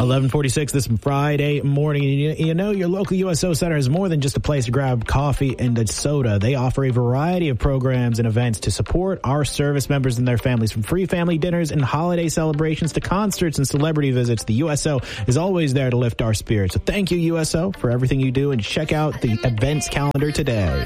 11:46 this Friday morning. You know, your local USO Center is more than just a place to grab coffee and a soda. They offer a variety of programs and events to support our service members and their families, from free family dinners and holiday celebrations to concerts and celebrity visits. The USO is always there to lift our spirits. So thank you, USO, for everything you do, and check out the events calendar today.